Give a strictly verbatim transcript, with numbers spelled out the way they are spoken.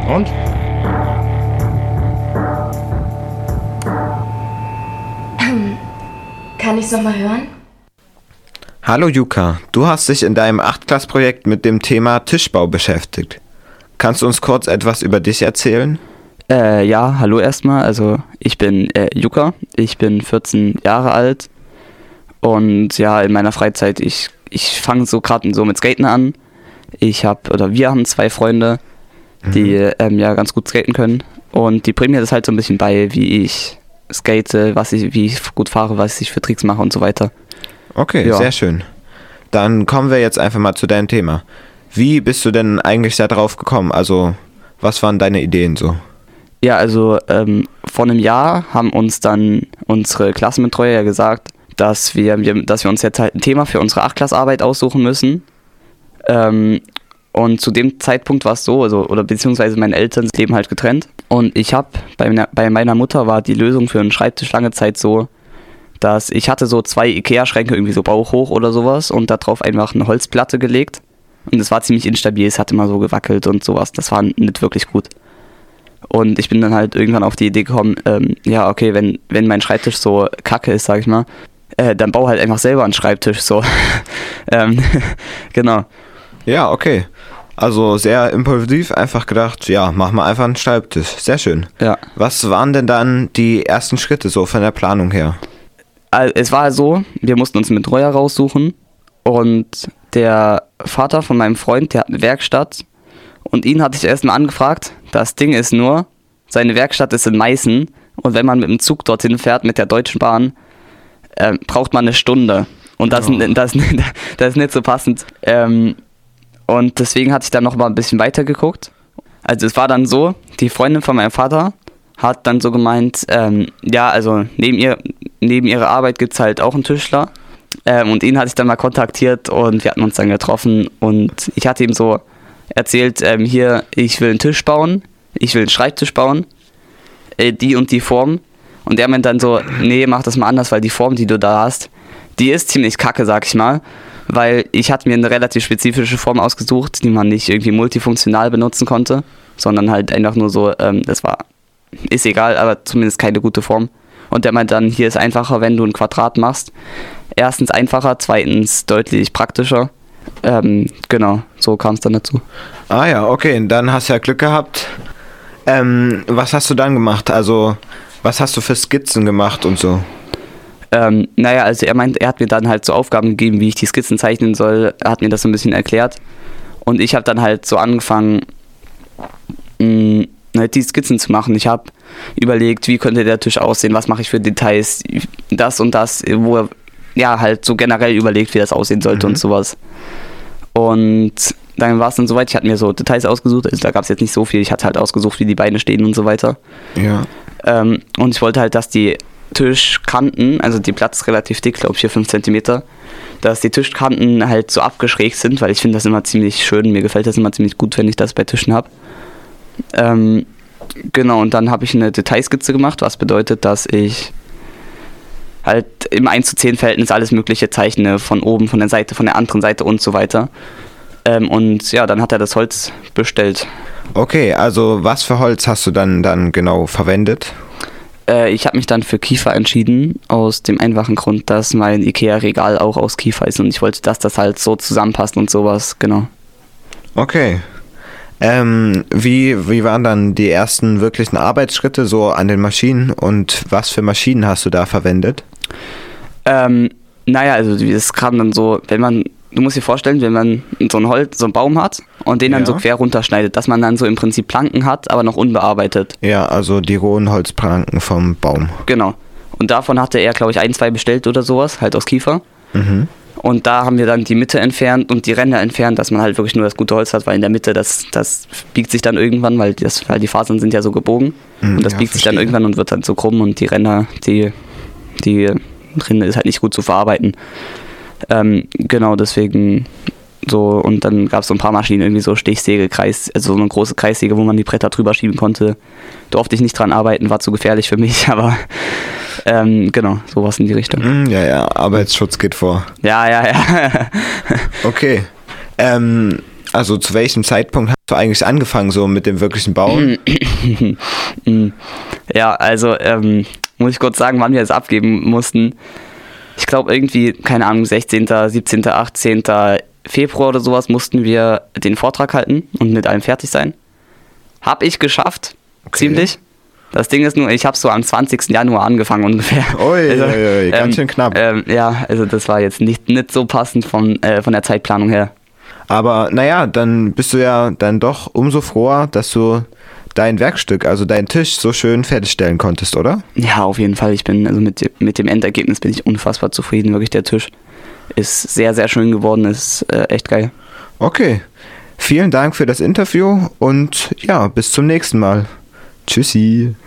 Und? Kann ich's nochmal hören? Hallo Yuka, du hast dich in deinem Achtklass-Projekt mit dem Thema Tischbau beschäftigt. Kannst du uns kurz etwas über dich erzählen? Äh, ja, hallo erstmal. Also ich bin äh, Yuka, ich bin vierzehn Jahre alt und ja, in meiner Freizeit, ich, ich fange so gerade so mit Skaten an. Ich habe, oder wir haben zwei Freunde, die mhm. ähm, ja ganz gut skaten können und die bringen mir das halt so ein bisschen bei, wie ich skate, was ich, wie ich gut fahre, was ich für Tricks mache und so weiter. Okay, ja. Sehr schön. Dann kommen wir jetzt einfach mal zu deinem Thema. Wie bist du denn eigentlich da drauf gekommen? Also, was waren deine Ideen so? Ja, also ähm, vor einem Jahr haben uns dann unsere Klassenbetreuer ja gesagt, dass wir, wir, dass wir uns jetzt halt ein Thema für unsere Achtklassarbeit aussuchen müssen. Ähm, und zu dem Zeitpunkt war es so, also, oder beziehungsweise meine Eltern leben halt getrennt. Und ich habe, bei, bei meiner Mutter war die Lösung für einen Schreibtisch lange Zeit so, dass ich hatte so zwei Ikea-Schränke, irgendwie so bauchhoch oder sowas und da drauf einfach eine Holzplatte gelegt. Und es war ziemlich instabil, es hat immer so gewackelt und sowas. Das war nicht wirklich gut. Und ich bin dann halt irgendwann auf die Idee gekommen, ähm, ja, okay, wenn, wenn mein Schreibtisch so kacke ist, sag ich mal, äh, dann bau halt einfach selber einen Schreibtisch, so. ähm, genau. Ja, okay. Also sehr impulsiv, einfach gedacht, ja, mach mal einfach einen Schreibtisch. Sehr schön. Ja. Was waren denn dann die ersten Schritte so von der Planung her? Also, es war so, wir mussten uns einen Betreuer raussuchen und der Vater von meinem Freund, der hat eine Werkstatt und ihn hatte ich erstmal angefragt. Das Ding ist nur, seine Werkstatt ist in Meißen und wenn man mit dem Zug dorthin fährt, mit der Deutschen Bahn, äh, braucht man eine Stunde und das, oh. das, das ist nicht so passend. Ähm, und deswegen hatte ich dann noch mal ein bisschen weiter geguckt. Also es war dann so, die Freundin von meinem Vater hat dann so gemeint, ähm, ja, also neben, ihr, neben ihrer Arbeit gibt es halt auch einen Tischler. Ähm, und ihn hatte ich dann mal kontaktiert und wir hatten uns dann getroffen und ich hatte ihm so erzählt, ähm, hier, ich will einen Tisch bauen, ich will einen Schreibtisch bauen, äh, die und die Form. Und der meint dann so, nee, mach das mal anders, weil die Form, die du da hast, die ist ziemlich kacke, sag ich mal. Weil ich hatte mir eine relativ spezifische Form ausgesucht, die man nicht irgendwie multifunktional benutzen konnte, sondern halt einfach nur so, ähm, das war, ist egal, aber zumindest keine gute Form. Und der meint dann, hier ist einfacher, wenn du ein Quadrat machst. Erstens einfacher, zweitens deutlich praktischer. Ähm, genau, so kam es dann dazu. Ah ja, okay, dann hast du ja Glück gehabt. Ähm, was hast du dann gemacht? Also, was hast du für Skizzen gemacht und so? Ähm, naja, also er meint, er hat mir dann halt so Aufgaben gegeben, wie ich die Skizzen zeichnen soll. Er hat mir das so ein bisschen erklärt. Und ich habe dann halt so angefangen, mh, halt die Skizzen zu machen. Ich habe überlegt, wie könnte der Tisch aussehen, was mache ich für Details, das und das, wo er ja halt so generell überlegt, wie das aussehen sollte mhm. und sowas. Und dann war es dann soweit, ich hatte mir so Details ausgesucht, also da gab es jetzt nicht so viel, ich hatte halt ausgesucht, wie die Beine stehen und so weiter. Ja. Ähm, und ich wollte halt, dass die Tischkanten, also die Platte ist relativ dick, glaube ich, vier, fünf Zentimeter, dass die Tischkanten halt so abgeschrägt sind, weil ich finde das immer ziemlich schön, mir gefällt das immer ziemlich gut, wenn ich das bei Tischen habe. Ähm, genau, und dann habe ich eine Detailskizze gemacht, was bedeutet, dass ich halt im eins zu zehn Verhältnis alles mögliche zeichne, von oben, von der Seite, von der anderen Seite und so weiter. Ähm, und ja, dann hat er das Holz bestellt. Okay, also was für Holz hast du dann, dann genau verwendet? Äh, ich habe mich dann für Kiefer entschieden, aus dem einfachen Grund, dass mein Ikea-Regal auch aus Kiefer ist und ich wollte, dass das halt so zusammenpasst und sowas, genau. Okay. Ähm, wie, wie waren dann die ersten wirklichen Arbeitsschritte so an den Maschinen und was für Maschinen hast du da verwendet? Ähm, naja, also das kam dann so, wenn man, du musst dir vorstellen, wenn man so ein Holz, so einen Baum hat und den dann ja. so quer runterschneidet, dass man dann so im Prinzip Planken hat, aber noch unbearbeitet. Ja, also die rohen Holzplanken vom Baum. Genau. Und davon hatte er, glaube ich, ein, zwei bestellt oder sowas, halt aus Kiefer. Mhm. Und da haben wir dann die Mitte entfernt und die Ränder entfernt, dass man halt wirklich nur das gute Holz hat, weil in der Mitte, das, das biegt sich dann irgendwann, weil, das, weil die Fasern sind ja so gebogen. Mhm, und das ja, biegt verstehe. sich dann irgendwann und wird dann so krumm und die Ränder, die, die Rinde ist halt nicht gut zu verarbeiten. Ähm, genau, deswegen so, und dann gab es so ein paar Maschinen, irgendwie so Stichsäge, Kreis, also so eine große Kreissäge, wo man die Bretter drüber schieben konnte. Durfte ich nicht dran arbeiten, war zu gefährlich für mich, aber ähm, genau, sowas in die Richtung. Ja, ja, Arbeitsschutz geht vor. Ja, ja, ja. Okay. Ähm, Also zu welchem Zeitpunkt hast du eigentlich angefangen so mit dem wirklichen Bauen? Ja, also ähm, muss ich kurz sagen, wann wir es abgeben mussten. Ich glaube irgendwie, keine Ahnung, sechzehnten, siebzehnten, achtzehnten Februar oder sowas mussten wir den Vortrag halten und mit allem fertig sein. Hab ich geschafft, okay. Ziemlich. Das Ding ist nur, ich habe so am zwanzigsten Januar angefangen ungefähr. Ui, also, ui, ui, ganz ähm, schön knapp. Ähm, ja, also das war jetzt nicht, nicht so passend von, äh, von der Zeitplanung her. Aber naja, dann bist du ja dann doch umso froher, dass du dein Werkstück, also deinen Tisch, so schön fertigstellen konntest, oder? Ja, auf jeden Fall. Ich bin, also mit, mit dem Endergebnis bin ich unfassbar zufrieden. Wirklich, der Tisch ist sehr, sehr schön geworden, ist äh, echt geil. Okay, vielen Dank für das Interview und ja, bis zum nächsten Mal. Tschüssi.